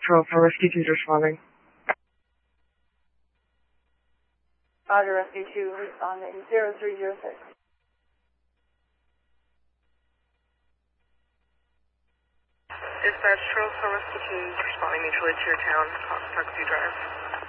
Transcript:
Charles, how Rescue 2 is responding. Roger, Rescue 2, respond in 0306. Dispatch, Charles, how Rescue 2 is responding mutually to your town, Taxi Drive.